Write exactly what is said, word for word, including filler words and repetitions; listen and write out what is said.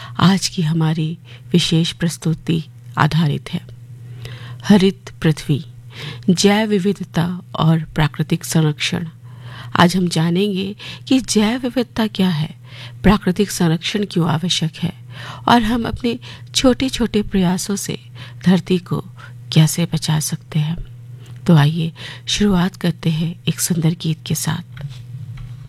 आज की हमारी विशेष प्रस्तुति आधारित है हरित पृथ्वी, जैव विविधता और प्राकृतिक संरक्षण। आज हम जानेंगे कि जैव विविधता क्या है, प्राकृतिक संरक्षण क्यों आवश्यक है और हम अपने छोटे छोटे प्रयासों से धरती को कैसे बचा सकते हैं। तो आइए शुरुआत करते हैं एक सुंदर गीत के साथ।